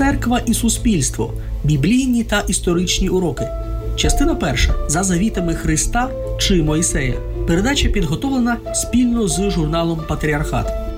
Церква і суспільство. Біблійні та історичні уроки. Частина перша. За завітами Христа чи Мойсея. Передача підготовлена спільно з журналом «Патріархат».